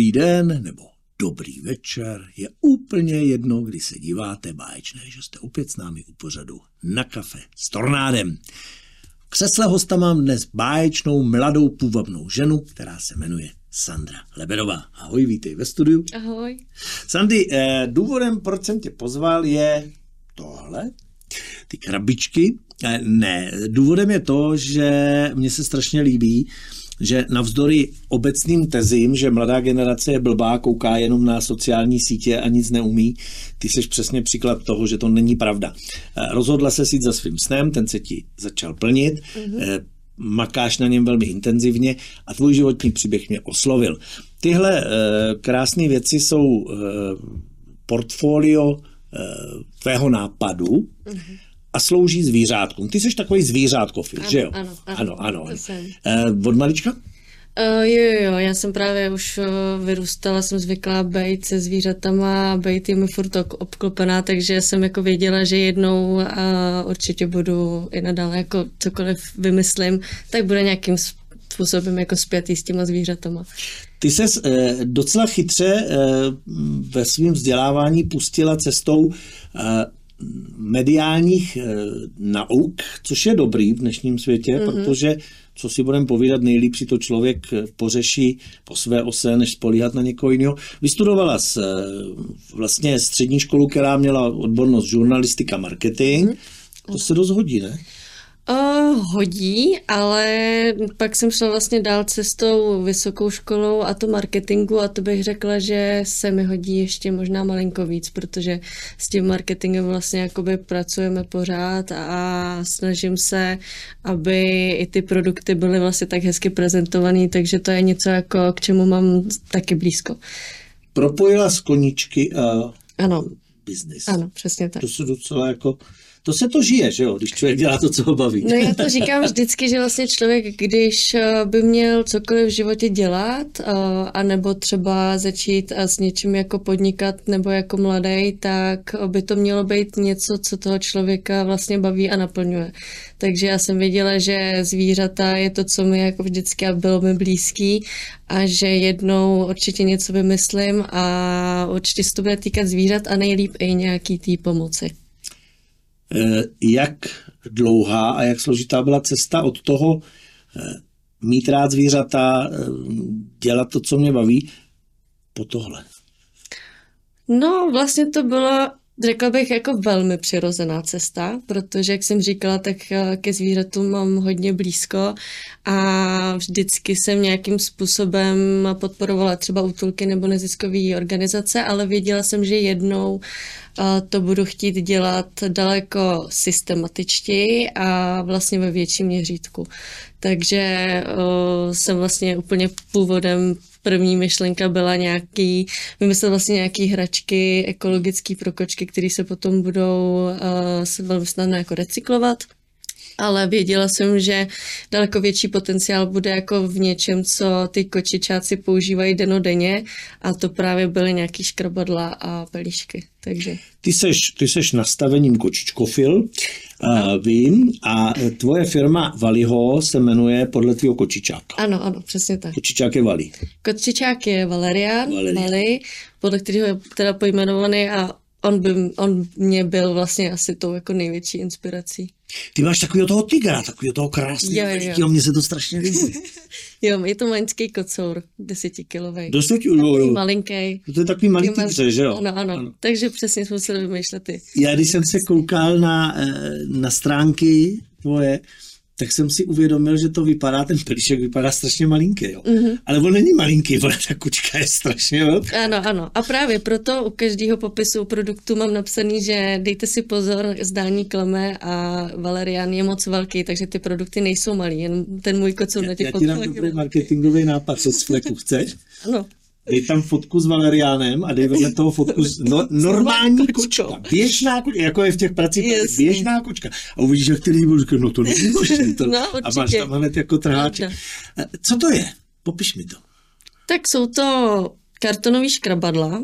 Dobrý den nebo dobrý večer, je úplně jedno, kdy se díváte, báječné, že jste opět s námi u pořadu Na kafe s Tornádem. V křesle hosta mám dnes báječnou, mladou, půvabnou ženu, která se jmenuje Sandra Lebedová. Ahoj, vítej ve studiu. Ahoj. Sandy, důvodem, proč jsem tě pozval, je tohle, ty krabičky. Ne, důvodem je to, že mně se strašně líbí, že navzdory obecným tezím, že mladá generace je blbá, kouká jenom na sociální sítě a nic neumí, ty seš přesně příklad toho, že to není pravda. Rozhodla se jít za svým snem, ten se ti začal plnit, makáš na něm velmi intenzivně a tvůj životní příběh mě oslovil. Tyhle krásné věci jsou portfolio tvého nápadu a slouží zvířátkům. Ty jsi takový zvířátkofil, že jo? Ano. Od malička? Jo, já jsem právě už vyrůstala, jsem zvyklá být se zvířatama, být jimi furt obklopená, takže jsem jako věděla, že jednou určitě budu i nadále jako cokoliv vymyslím, tak bude nějakým způsobem jako spjatý s těma zvířatama. Ty ses docela chytře ve svém vzdělávání pustila cestou mediálních nauk, což je dobrý v dnešním světě, protože, co si budeme povídat, nejlíp si to člověk pořeší po své ose, než spolíhat na někoho jiného. Vystudovala vlastně střední školu, která měla odbornost žurnalistika, marketing. To se dost hodí, ne? Hodí, ale pak jsem šla vlastně dál cestou vysokou školou a to marketingu a to bych řekla, že se mi hodí ještě možná malinko víc, protože s tím marketingem vlastně jakoby pracujeme pořád a snažím se, aby i ty produkty byly vlastně tak hezky prezentovaný, takže to je něco jako k čemu mám taky blízko. Propojila z koníčky a biznis. Ano, přesně tak. To se docela jako... To se to žije, že jo, když člověk dělá to, co ho baví. No já to říkám vždycky, že vlastně člověk, když by měl cokoliv v životě dělat, anebo třeba začít s něčím jako podnikat nebo jako mladý, tak by to mělo být něco, co toho člověka vlastně baví a naplňuje. Takže já jsem věděla, že zvířata je to, co mi jako vždycky a bylo mi blízký a že jednou určitě něco vymyslím a určitě se to bude týkat zvířat a nejlíp i nějaký té pomoci. Jak dlouhá a jak složitá byla cesta od toho mít rád zvířata, dělat to, co mě baví, po tohle? No, vlastně to bylo, řekla bych, jako velmi přirozená cesta, protože, jak jsem říkala, tak ke zvířatům mám hodně blízko a vždycky jsem nějakým způsobem podporovala třeba útulky nebo neziskové organizace, ale věděla jsem, že jednou to budu chtít dělat daleko systematičtěji a vlastně ve větším měřítku. Takže jsem vlastně úplně původem první myšlenka byla vymyslet vlastně nějaký hračky ekologický pro kočky, které se potom budou se velmi snadno jako recyklovat. Ale věděla jsem, že daleko větší potenciál bude jako v něčem, co ty kočičáci používají dennodenně a to právě byly nějaký škrabadla a pelíšky. Takže. Ty seš nastavením kočičkofil, vím, a tvoje firma Valiho se jmenuje podle tvýho kočičáka. Ano, přesně tak. Kočičák je Vali. Kočičák je Valerian, Vali, podle kterého je teda pojmenovaný a on mě byl vlastně asi tou jako největší inspirací. Ty máš takového toho tygra, takového toho krásného, mně se to strašně líbí. Jo, je to malinký kocour, 10kilovej. 10 kilogramů. Malinký. To je takový malý tygře, že jo? Ano. Takže přesně jsme museli vymýšlet ty. Já když jsem se koukal na stránky tvoje, tak jsem si uvědomil, že to vypadá, ten pelíšek vypadá strašně malinký, jo. Ale on není malinký, ta kočka je strašně velká. Ano. A právě proto u každého popisu produktu mám napsaný, že dejte si pozor, zdání klame a Valerian je moc velký, takže ty produkty nejsou malý, jen ten můj kocour na těch Já ti dám dobrý marketingový nápad, co z fleku chceš? Ano. Dej tam fotku s Valeriánem a dej vedle toho fotku normální kočka. Běžná kočka, jako je v těch pracích, běžná kočka. A uvidíš, jak ty lidi budou říkat, no to není možné. A máš tam hned jako trháček. Co to je? Popiš mi to. Tak jsou to kartonové škrabadla.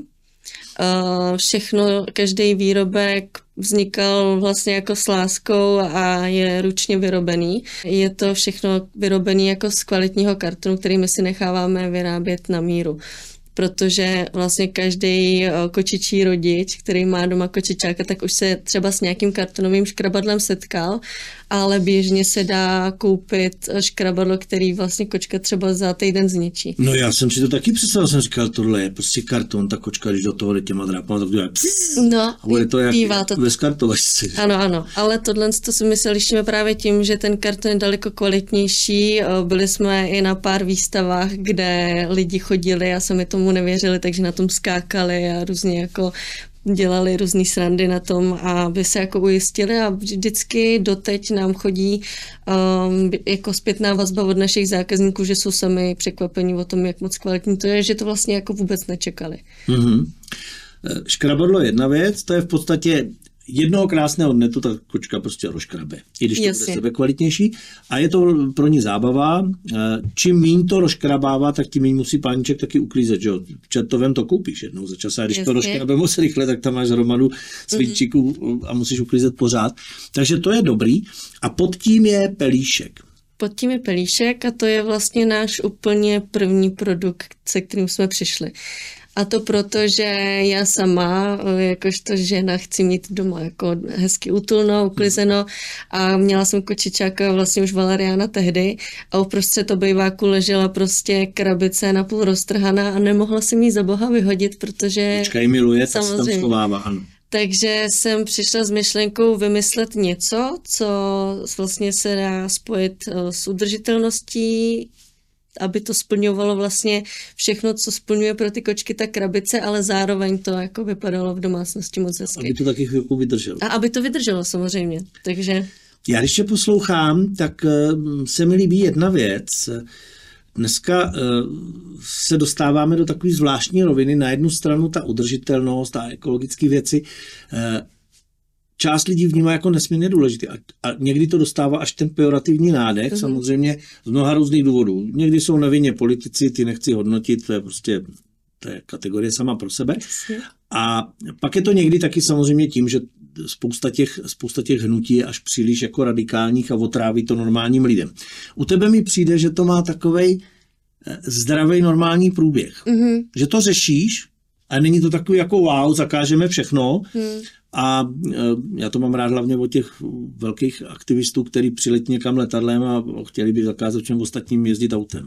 Všechno, každý výrobek vznikal vlastně jako s láskou a je ručně vyrobený. Je to všechno vyrobený jako z kvalitního kartonu, který my si necháváme vyrábět na míru. protože vlastně každý kočičí rodič, který má doma kočičáka, tak už se třeba s nějakým kartonovým škrabadlem setkal, ale běžně se dá koupit škrabadlo, který vlastně kočka třeba za týden zničí. No já jsem si to taky představil, jsem říkal, tohle je prostě karton, ta kočka, když do toho jde těma drápama, tak to je no, a bude to jak to ve skartovačce. Ano, ale tohle to si my se lišíme právě tím, že ten karton je daleko kvalitnější. Byli jsme i na pár výstavách, kde lidi chodili a sami tomu nevěřili, takže na tom skákali a různě jako dělali různý srandy na tom, aby se jako ujistili a vždycky doteď nám chodí jako zpětná vazba od našich zákazníků, že jsou sami překvapení o tom, jak moc kvalitní to je, že to vlastně jako vůbec nečekali. Mm-hmm. Škrabadlo je jedna věc, to je v podstatě jednoho krásného dne to ta kočka prostě rozškrabe, i když to bude sebe kvalitnější. A je to pro ní zábava. Čím míň to rozškrabává, tak tím míň musí páníček taky uklízet. Že? Čertovem to koupíš jednou za čas. A když to rozškrabe moc rychle, tak tam máš hromadu svíčíků a musíš uklízet pořád. Takže to je dobrý. A pod tím je pelíšek. Pod tím je pelíšek a to je vlastně náš úplně první produkt, se kterým jsme přišli. A to proto, že já sama, jakožto žena, chci mít doma jako hezky útulno, uklizeno a měla jsem kočičáka vlastně už Valeriana tehdy a uprostřed obejváku ležela prostě krabice napůl roztrhaná a nemohla jsem ji za boha vyhodit, protože... Kočka ji miluje, tak se tam schovává, ano. Takže jsem přišla s myšlenkou vymyslet něco, co vlastně se dá spojit s udržitelností, aby to splňovalo vlastně všechno, co splňuje pro ty kočky ta krabice, ale zároveň to jako vypadalo v domácnosti moc hezky. Aby to taky chvilku vydrželo. A aby to vydrželo samozřejmě, takže... Já když tě poslouchám, tak se mi líbí jedna věc. Dneska se dostáváme do takové zvláštní roviny. Na jednu stranu ta udržitelnost a ekologické věci část lidí vnímá jako nesmírně důležité a někdy to dostává až ten pejorativní nádech, samozřejmě z mnoha různých důvodů. Někdy jsou nevinně politici, ty nechci hodnotit, to je kategorie sama pro sebe. A pak je to někdy taky samozřejmě tím, že spousta těch hnutí je až příliš jako radikálních a otráví to normálním lidem. U tebe mi přijde, že to má takovej zdravý normální průběh. Že to řešíš a není to takový jako wow, zakážeme všechno. A já to mám rád hlavně od těch velkých aktivistů, kteří přiletí někam letadlem a chtěli by zakázat všem ostatním jezdit autem.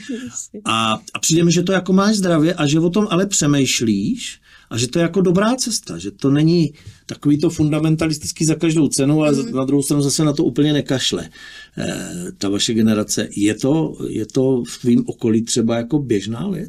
A přijde mi, že to jako máš zdravě a že o tom ale přemýšlíš a že to je jako dobrá cesta, že to není takový to fundamentalistický za každou cenu a na druhou stranu zase na to úplně nekašle. Ta vaše generace, je to v tvým okolí třeba jako běžná věc?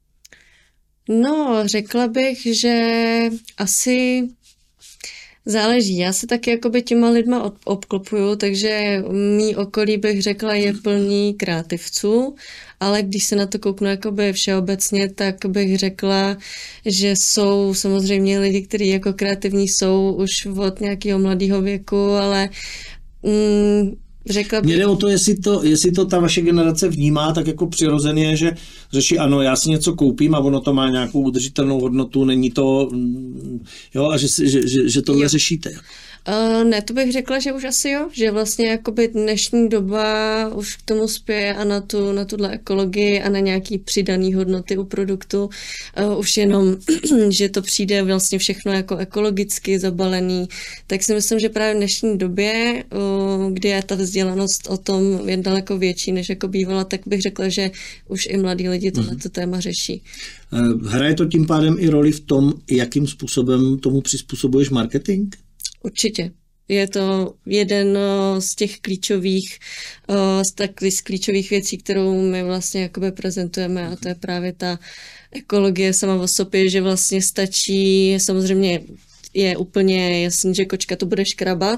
No, řekla bych, že asi záleží. Já se taky jakoby těma lidma obklopuju, takže mý okolí bych řekla je plný kreativců, ale když se na to kouknu jakoby všeobecně, tak bych řekla, že jsou samozřejmě lidi, kteří jako kreativní jsou už od nějakého mladého věku, ale řekla bych... Mně jde o to, jestli to ta vaše generace vnímá tak jako přirozeně, že řeší, ano, já si něco koupím a ono to má nějakou udržitelnou hodnotu, není to, jo, a že tohle řešíte. Ne, to bych řekla, že už asi jo, že vlastně jakoby dnešní doba už k tomu spěje a na tuhle ekologii a na nějaký přidaný hodnoty u produktu. Už jenom, že to přijde vlastně všechno jako ekologicky zabalený, tak si myslím, že právě v dnešní době, kdy je ta vzdělanost o tom je daleko větší, než jako bývala, tak bych řekla, že už i mladí lidi tohleto téma řeší. Hraje to tím pádem i roli v tom, jakým způsobem tomu přizpůsobuješ marketing? Určitě. Je to jeden z těch klíčových věcí, kterou my vlastně jakoby prezentujeme a to je právě ta ekologie sama o sobě, že vlastně stačí, samozřejmě je úplně jasný, že kočka to bude škrabat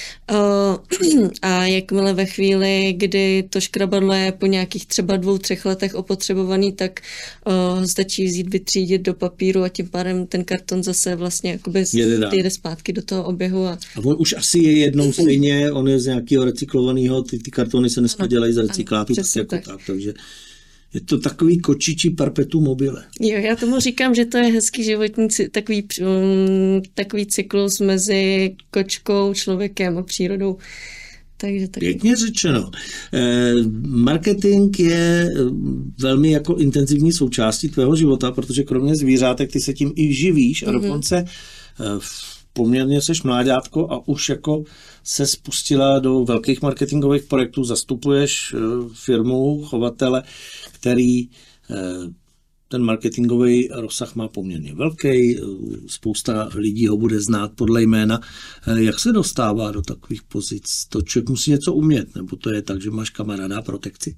a jakmile ve chvíli, kdy to škrabadlo je po nějakých třeba 2-3 letech opotřebovaný, tak stačí vzít, vytřídit do papíru a tím pádem ten karton zase vlastně jakoby jede zpátky do toho oběhu. A on už asi je jednou stejně, on je z nějakého recyklovaného, ty kartony se dneska dělají z recyklátu, takže je to takový kočičí perpetuum mobile. Jo, já tomu říkám, že to je hezký životní takový cyklus mezi kočkou, člověkem a přírodou. Takže tak. Pěkně řečeno. Marketing je velmi jako intenzivní součástí tvého života, protože kromě zvířátek ty se tím i živíš a dokonce poměrně seš mláďátko a už jako se spustila do velkých marketingových projektů, zastupuješ firmu, chovatele, který ten marketingový rozsah má poměrně velký, spousta lidí ho bude znát podle jména. Jak se dostává do takových pozic? To člověk musí něco umět, nebo to je tak, že máš kamaráda a protekci?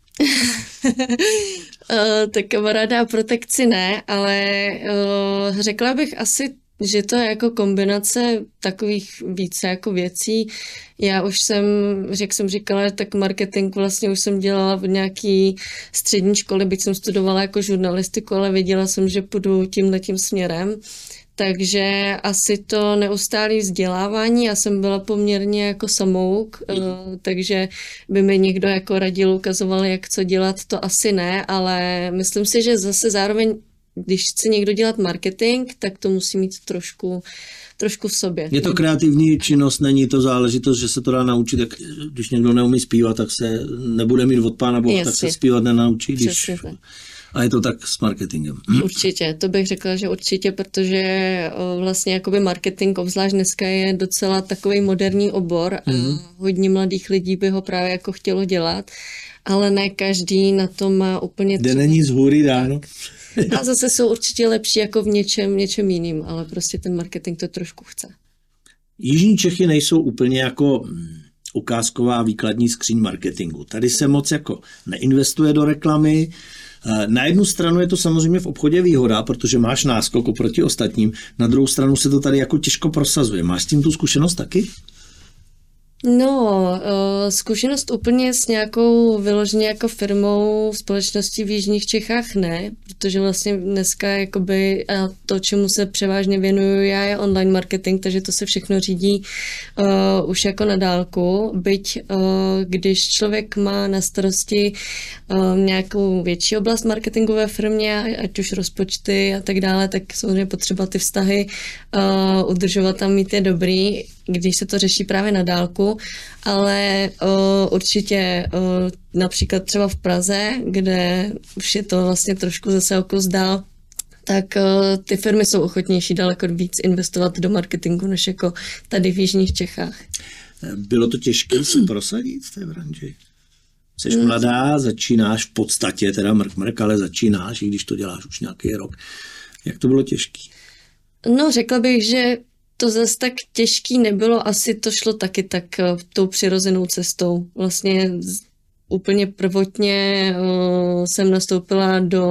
Tak kamaráda a protekci ne, ale řekla bych asi, že to je jako kombinace takových více jako věcí. Já už jsem, jak jsem říkala, tak marketing vlastně už jsem dělala v nějaký střední školy, byť jsem studovala jako žurnalistiku, ale věděla jsem, že půjdu tímhletím směrem. Takže asi to neustálé vzdělávání, já jsem byla poměrně jako samouk, takže by mi někdo jako radil, ukazoval, jak co dělat, to asi ne, ale myslím si, že zase zároveň když chce někdo dělat marketing, tak to musí mít trošku v sobě. Je to kreativní činnost, není to záležitost, že se to dá naučit, tak když někdo neumí zpívat, tak se nebude mít od Pána Boha, tak se zpívat nenaučí. A je to tak s marketingem. Určitě, to bych řekla, že určitě, protože vlastně jakoby marketing, obzvlášť dneska je docela takový moderní obor a hodně mladých lidí by ho právě jako chtělo dělat, ale ne každý na to má úplně Kde není z hůry dáno. A zase jsou určitě lepší jako v něčem jiným, ale prostě ten marketing to trošku chce. Jižní Čechy nejsou úplně jako ukázková výkladní skříň marketingu. Tady se moc jako neinvestuje do reklamy. Na jednu stranu je to samozřejmě v obchodě výhoda, protože máš náskok oproti ostatním. Na druhou stranu se to tady jako těžko prosazuje. Máš s tím tu zkušenost taky? No, zkušenost úplně s nějakou vyloženě jako firmou společností v jižních Čechách ne, protože vlastně dneska jakoby to, čemu se převážně věnuju já, je online marketing, takže to se všechno řídí už jako na dálku, byť když člověk má na starosti nějakou větší oblast marketingové firmě, ať už rozpočty a tak dále, tak samozřejmě potřeba ty vztahy udržovat a mít je dobrý, když se to řeší právě na dálku, ale určitě například třeba v Praze, kde už je to vlastně trošku zase o kus dál, tak ty firmy jsou ochotnější daleko víc investovat do marketingu, než jako tady v jižních Čechách. Bylo to těžké se prosadit v té branži? Jsi mladá, začínáš v podstatě, teda mrk, ale začínáš, i když to děláš už nějaký rok. Jak to bylo těžké? No, řekla bych, že to zase tak těžký nebylo, asi to šlo taky tak tou přirozenou cestou. Vlastně úplně prvotně jsem nastoupila do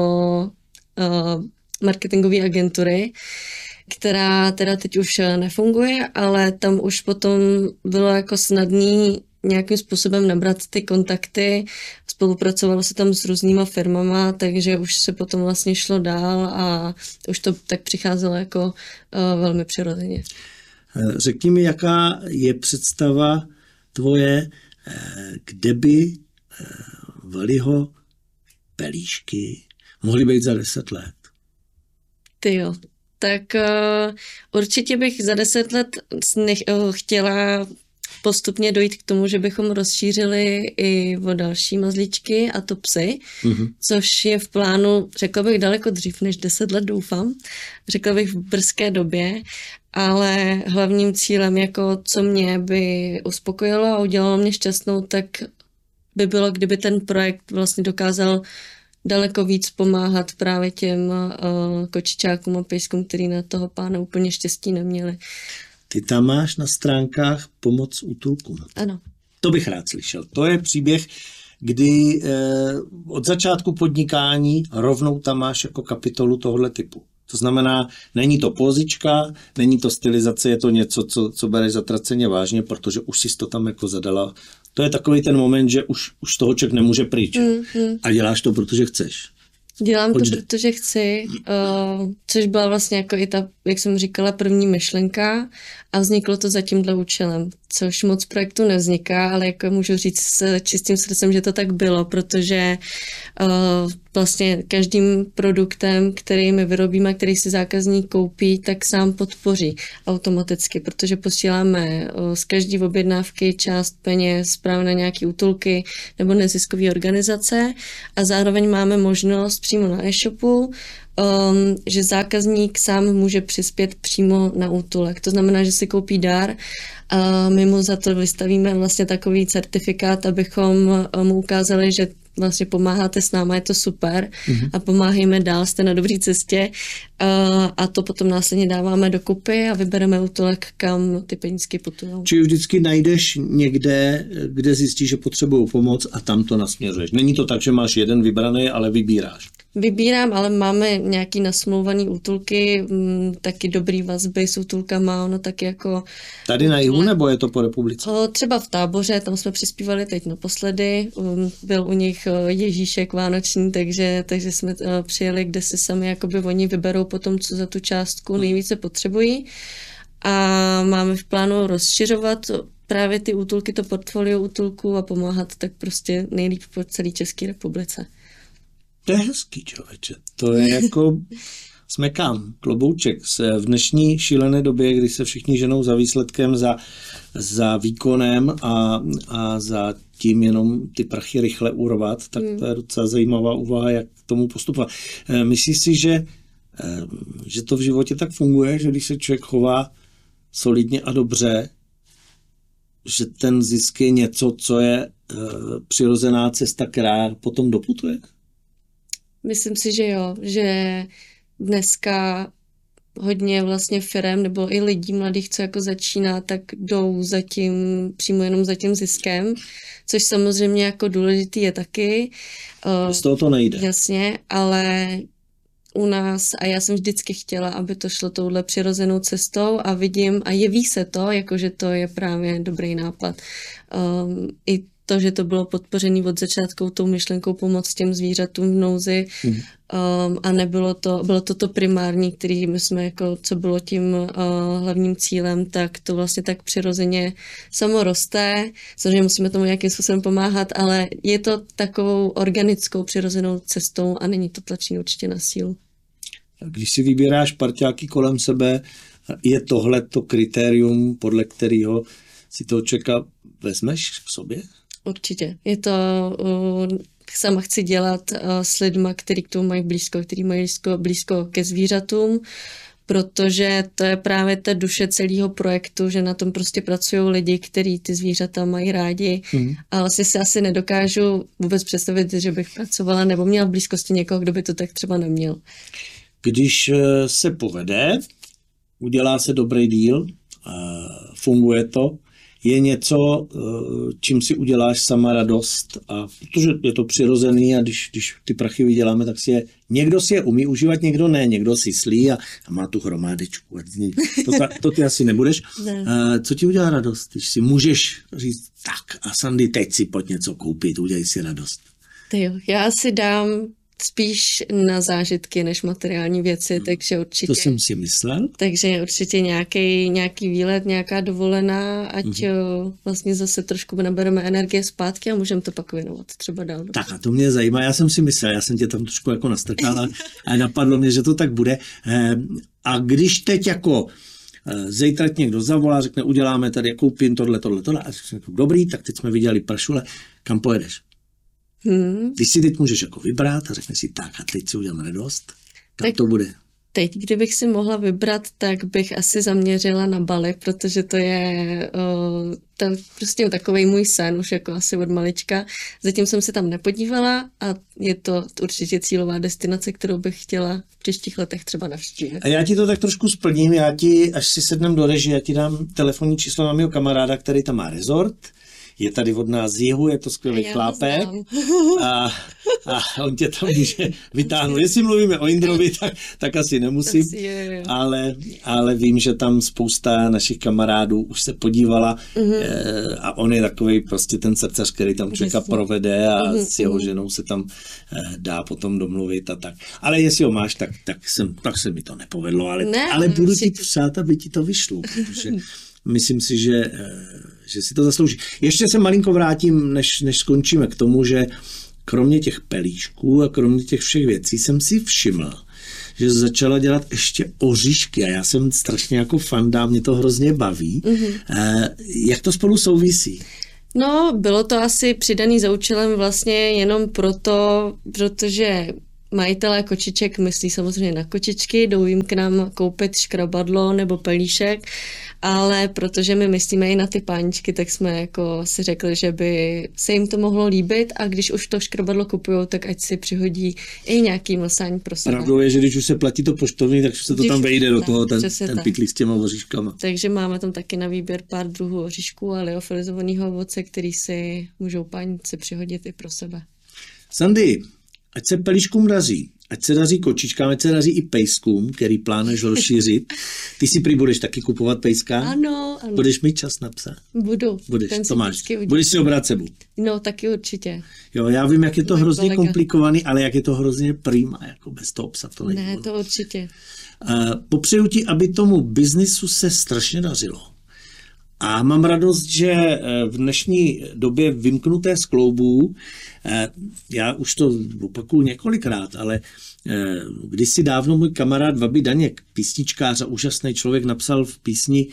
marketingové agentury, která teda teď už nefunguje, ale tam už potom bylo jako snadný nějakým způsobem nabrat ty kontakty, spolupracovalo se tam s různýma firmama, takže už se potom vlastně šlo dál a už to tak přicházelo jako velmi přirozeně. Řekni mi, jaká je představa tvoje, kde by Valiho pelíšky mohly být za 10 let? Tyjo, tak určitě bych za 10 let chtěla postupně dojít k tomu, že bychom rozšířili i o další mazlíčky, a to psy, což je v plánu, řekla bych, daleko dřív než 10 let, doufám. Řekla bych v brzké době, ale hlavním cílem, jako co mě by uspokojilo a udělalo mě šťastnou, tak by bylo, kdyby ten projekt vlastně dokázal daleko víc pomáhat právě těm kočičákům a pejskům, který na toho pána úplně štěstí neměli. Ty tam máš na stránkách pomoc útulkům. Ano. To bych rád slyšel. To je příběh, kdy od začátku podnikání rovnou tam máš jako kapitolu tohohle typu. To znamená, není to pózička, není to stylizace, je to něco, co bereš zatraceně vážně, protože už jsi to tam jako zadala. To je takový ten moment, že už toho člověk nemůže pryč. A děláš to, protože chceš. Dělám to, protože chci, což byla vlastně jako i ta, jak jsem říkala, první myšlenka a vzniklo to za tímhle účelem. což moc projektů nevzniká, ale jako můžu říct s čistým srdcem, že to tak bylo, protože vlastně každým produktem, který my vyrobíme, který si zákazník koupí, tak sám podpoří automaticky, protože posíláme z každé objednávky část peněz právě na nějaké útulky nebo neziskové organizace a zároveň máme možnost přímo na e-shopu, že zákazník sám může přispět přímo na útulek. To znamená, že si koupí dar a my mu za to vystavíme vlastně takový certifikát, abychom mu ukázali, že vlastně pomáháte s náma, je to super a pomáhejme dál, jste na dobré cestě a to potom následně dáváme dokupy a vybereme útulek, kam ty penízky putují. Či vždycky najdeš někde, kde zjistíš, že potřebují pomoc a tam to nasměřuješ. Není to tak, že máš jeden vybraný, ale vybíráš. Vybírám, ale máme nějaký nasmlouvaný útulky, taky dobrý vazby s útulkama, ono taky jako... Tady na jihu, nebo je to po republice? Třeba v Táboře, tam jsme přispívali teď naposledy, byl u nich Ježíšek vánoční, takže jsme přijeli, kde si sami jakoby oni vyberou potom, co za tu částku nejvíce potřebují. A máme v plánu rozšiřovat právě ty útulky, to portfolio útulků a pomáhat tak prostě nejlíp po celé České republice. To je hezký, člověče. To je jako smekám, klobouček. V dnešní šílené době, kdy se všichni ženou za výsledkem, za výkonem a za tím jenom ty prachy rychle urvat, tak to je docela zajímavá úvaha, jak k tomu postupovat. Myslíš si, že to v životě tak funguje, že když se člověk chová solidně a dobře, že ten zisk je něco, co je přirozená cesta, která potom doputuje? Myslím si, že jo, že dneska hodně vlastně firem nebo i lidí mladých, co jako začíná, tak jdou přímo jenom za tím ziskem, což samozřejmě jako důležitý je taky. Z toho to nejde. Jasně, ale u nás, a já jsem vždycky chtěla, aby to šlo touhle přirozenou cestou a vidím a jeví se to, jakože to je právě dobrý nápad. I to, že to bylo podpořené od začátku tou myšlenkou pomoct těm zvířatům v nouzi a bylo to primární, který my jsme jako, co bylo tím hlavním cílem, tak to vlastně tak přirozeně samo roste. Samozřejmě musíme tomu nějakým způsobem pomáhat, ale je to takovou organickou přirozenou cestou a není to tlačení určitě na sílu. Když si vybíráš parťáky kolem sebe, je tohle to kritérium, podle kterého si toho člověka vezmeš k sobě? Určitě. Je to, sama chci dělat s lidma, kteří k tomu mají blízko, kteří mají blízko ke zvířatům, protože to je právě ta duše celého projektu, že na tom prostě pracují lidi, kteří ty zvířata mají rádi a vlastně si asi nedokážu vůbec představit, že bych pracovala nebo měla v blízkosti někoho, kdo by to tak třeba neměl. Když se povede, udělá se dobrý díl, funguje to, je něco, čím si uděláš sama radost, a protože je to přirozený a když ty prachy vyděláme, tak někdo si je umí užívat, někdo ne, někdo si slí a má tu hromádičku. To ty asi nebudeš. Ne. Co ti udělá radost, když si můžeš říct, tak a Sandy, teď si pojď něco koupit, udělej si radost. Jo, já si dám spíš na zážitky než materiální věci, takže určitě. To jsem si myslel. Takže určitě nějaký výlet, nějaká dovolená, ať vlastně zase trošku nabereme energie zpátky a můžeme to pak věnovat třeba dál. Tak a to mě zajímá, já jsem si myslel, já jsem tě tam trošku jako nastrkal a napadlo mě, že to tak bude. A když teď jako zítra někdo zavolá, řekne, uděláme tady, koupím tohle, a řekne, dobrý, tak teď jsme viděli pršule, kam pojedeš? Ty si teď můžeš jako vybrat a řekne si tak a teď si udělám radost. Kam tak to bude? Teď, kdybych si mohla vybrat, tak bych asi zaměřila na Bali, protože to je prostě takovej můj sen, už jako asi od malička. Zatím jsem se tam nepodívala a je to určitě cílová destinace, kterou bych chtěla v příštích letech třeba navštívit. A já ti to tak trošku splním, až si sednem do režie, já ti dám telefonní číslo na mého kamaráda, který tam má rezort. Je tady od nás z jihu, je to skvělý chlápek a on tě tam může vytáhnout. Jestli mluvíme o Indrovi, tak asi nemusím, ale vím, že tam spousta našich kamarádů už se podívala a on je takový prostě ten srdcař, který tam člověka provede a s jeho ženou se tam dá potom domluvit a tak. Ale jestli ho máš, tak se mi to nepovedlo, ale budu ti přát, aby ti to vyšlo, protože myslím si, že si to zaslouží. Ještě se malinko vrátím, než skončíme k tomu, že kromě těch pelíšků a kromě těch všech věcí jsem si všiml, že začala dělat ještě oříšky a já jsem strašně jako fanda, mě to hrozně baví. Jak to spolu souvisí? No, bylo to asi přidaný za účelem vlastně jenom proto, protože majitelé kočiček myslí samozřejmě na kočičky, jdou jim k nám koupit škrabadlo nebo pelíšek, ale protože my myslíme i na ty páničky, tak jsme jako si řekli, že by se jim to mohlo líbit a když už to škrabadlo kupujou, tak ať si přihodí i nějaký mlsání pro sebe. Pravdou je, že když už se platí to poštovní, tak se to tam vejde do toho, ten pytlík s těma oříškama. Takže máme tam taky na výběr pár druhů oříšků a liofilizovaného ovoce, který si můžou pánici přihodit i pro sebe. Sandy, ať se pelíškům daří, ať se daří kočičkám, ať se daří i pejskům, který plánuješ rozšířit. Ty si prý budeš taky kupovat pejska? Ano. Budeš mít čas na psa? Budu. Budeš, to máš. Budeš si obrat sebou. No, taky určitě. Jo, já vím, jak je to hrozně komplikovaný, ale jak je to hrozně prima, jako bez toho psa to nejde. Ne, to určitě. Popřeju ti, aby tomu biznisu se strašně dařilo. A mám radost, že v dnešní době vymknuté z kloubů, já už to opakuju několikrát, ale kdysi dávno můj kamarád Vaby Daněk, písničkář a úžasný člověk, napsal v písni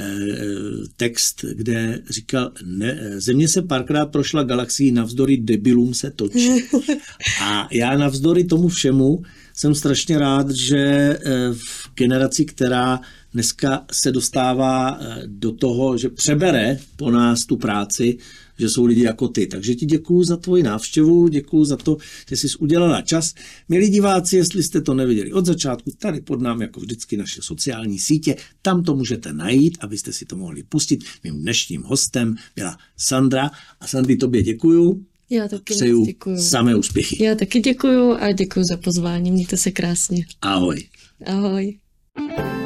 text, kde říkal, Země se párkrát prošla galaxií, navzdory debilům se točí. A já navzdory tomu všemu jsem strašně rád, že v generaci, která dneska se dostává do toho, že přebere po nás tu práci, že jsou lidi jako ty. Takže ti děkuju za tvoji návštěvu, děkuju za to, že jsi udělala čas. Milí diváci, jestli jste to neviděli od začátku, tady pod námi jako vždycky naše sociální sítě, tam to můžete najít, abyste si to mohli pustit. Mým dnešním hostem byla Sandra. A Sandy, tobě děkuju. Já taky přeju děkuju. Samé úspěchy. Já taky děkuju a děkuju za pozvání. Mějte se krásně. Ahoj. Ahoj.